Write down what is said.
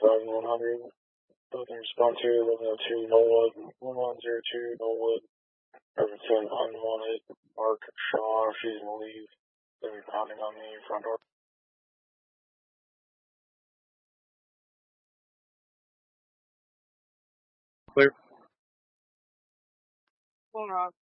5100. Building response here, 1102 Knollwood, 1102 Knollwood. Everton unwanted. Mark Shaw, she's gonna leave. They're pounding on the front door. Clear. Hold on.